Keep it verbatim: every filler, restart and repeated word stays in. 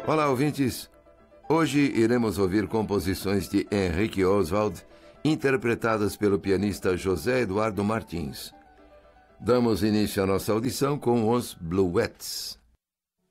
Olá, ouvintes. Hoje iremos ouvir composições de Henrique Oswald, interpretadas pelo pianista José Eduardo Martins. Damos início à nossa audição com os Bluets.